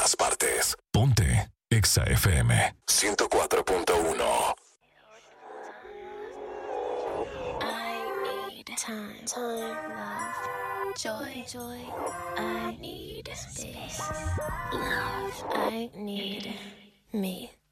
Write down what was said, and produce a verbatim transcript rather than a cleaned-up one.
todas partes. Ponte Exa F M ciento cuatro punto uno. Time, time, love, joy, joy. I need space, love. I need me.